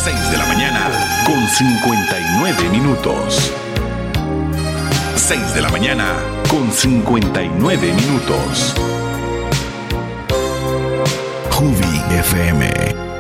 6 de la mañana con 59 minutos. 6 de la mañana con 59 minutos. Juvi FM.